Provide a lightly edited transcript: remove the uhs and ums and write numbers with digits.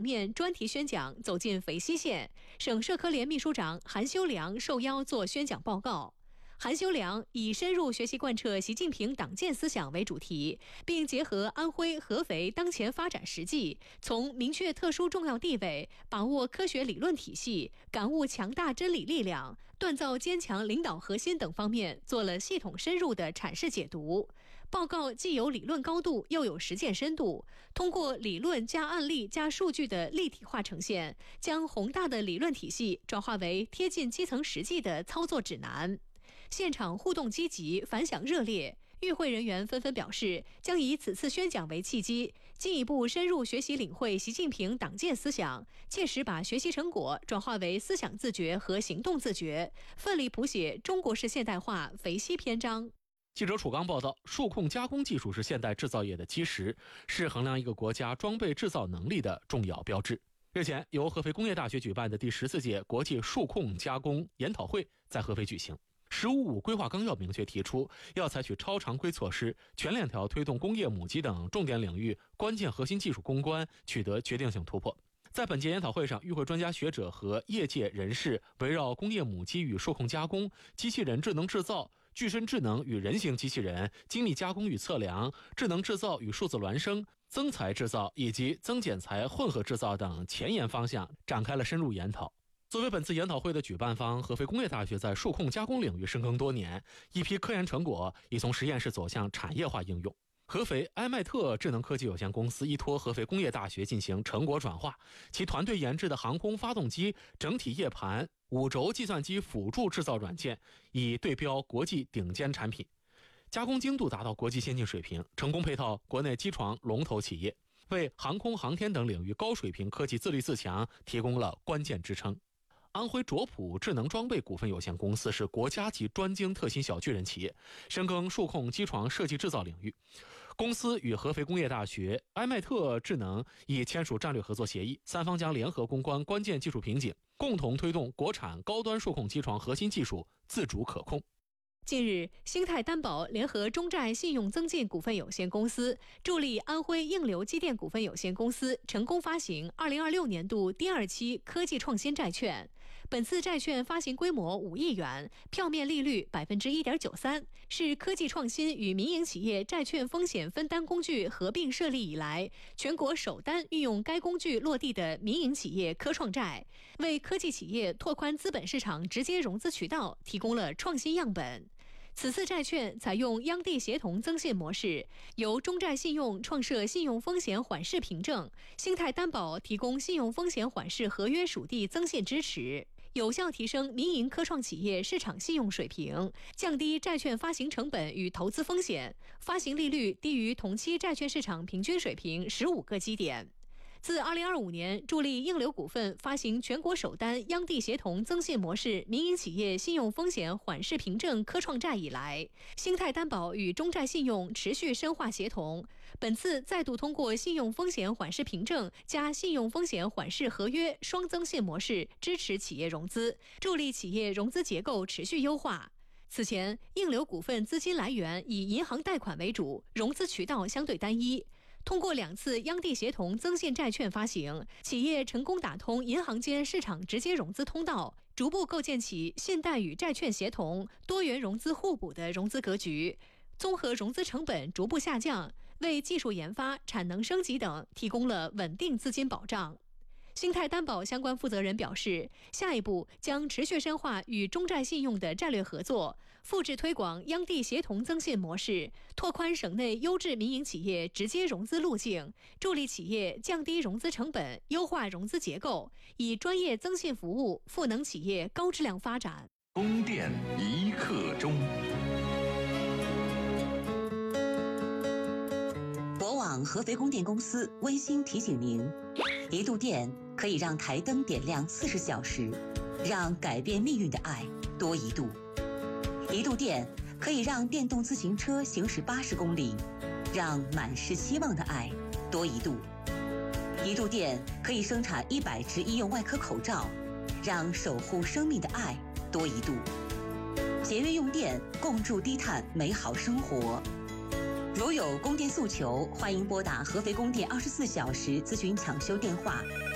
面专题宣讲走进肥西县，省社科联秘书长韩修良受邀做宣讲报告。韩修良以深入学习贯彻习近平党建思想为主题，并结合安徽合肥当前发展实际，从明确特殊重要地位、把握科学理论体系、感悟强大真理力量、锻造坚强领导核心等方面做了系统深入的阐释解读。报告既有理论高度，又有实践深度，通过理论加案例加数据的立体化呈现，将宏大的理论体系转化为贴近基层实际的操作指南。现场互动积极，反响热烈，与会人员纷纷表示，将以此次宣讲为契机，进一步深入学习领会习近平党建思想，切实把学习成果转化为思想自觉和行动自觉，奋力谱写中国式现代化肥西篇章。 记者楚刚报道，数控加工技术是现代制造业的基石，是衡量一个国家装备制造能力的重要标志。日前，由合肥工业大学举办的第14届国际数控加工研讨会在合肥举行。“15+5”规划纲要明确提出，要采取超常规措施，全链条推动工业母机等重点领域关键核心技术攻关取得决定性突破。在本届研讨会上，与会专家学者和业界人士围绕工业母机与数控加工、机器人智能制造、具身智能与人形机器人、精密加工与测量、智能制造与数字孪生、增材制造以及增减材混合制造等前沿方向展开了深入研讨。作为本次研讨会的举办方，合肥工业大学在数控加工领域深耕多年，一批科研成果已从实验室走向产业化应用。合肥埃迈特智能科技有限公司依托合肥工业大学进行成果转化，其团队研制的航空发动机整体叶盘5轴计算机辅助制造软件已对标国际顶尖产品，加工精度达到国际先进水平，成功配套国内机床龙头企业，为航空航天等领域高水平科技自立自强提供了关键支撑。安徽卓普智能装备股份有限公司是国家级专精特新小巨人企业，深耕数控机床设计制造领域。公司与合肥工业大学、埃迈特智能已签署战略合作协议，三方将联合攻关关键技术瓶颈，共同推动国产高端数控机床核心技术自主可控。 近日，兴泰担保联合中债信用增进股份有限公司助力安徽应流机电股份有限公司成功发行2026年度第2期科技创新债券。本次债券发行规模5亿元，票面利率 1.93%， 是科技创新与民营企业债券风险分担工具合并设立以来，全国首单运用该工具落地的民营企业科创债，为科技企业拓宽资本市场直接融资渠道提供了创新样本。此次债券采用央地协同增信模式，由中债信用创设信用风险缓释凭证，兴泰担保提供信用风险缓释合约属地增信支持，有效提升民营科创企业市场信用水平，降低债券发行成本与投资风险，发行利率低于同期债券市场平均水平15个基点。自2025年助力应流股份发行全国首单央地协同增信模式民营企业信用风险缓释凭证科创债以来，兴泰担保与中债信用持续深化协同，本次再度通过信用风险缓释凭证加信用风险缓释合约双增信模式支持企业融资，助力企业融资结构持续优化。此前，应流股份资金来源以银行贷款为主，融资渠道相对单一。通过2次央地协同增信债券发行，企业成功打通银行间市场直接融资通道，逐步构建起信贷与债券协同、多元融资互补的融资格局，综合融资成本逐步下降，为技术研发、产能升级等提供了稳定资金保障。兴泰担保相关负责人表示，下一步将持续深化与中债信用的战略合作，复制推广央地协同增信模式，拓宽省内优质民营企业直接融资路径，助力企业降低融资成本，优化融资结构，以专业增信服务赋能企业高质量发展。 供电一刻钟。 国网合肥供电公司温馨提醒您，1度电可以让台灯点亮40小时，让改变命运的爱多1度。1度电可以让电动自行车行驶80公里，让满是希望的爱多1度。1度电可以生产100支医用外科口罩，让守护生命的爱多1度。节约用电，共筑低碳美好生活。如有供电诉求，欢迎拨打合肥供电24小时咨询抢修电话